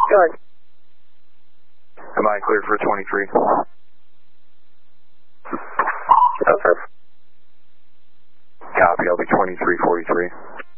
Good. Am I cleared for 23? Okay. Copy, I'll be 2343.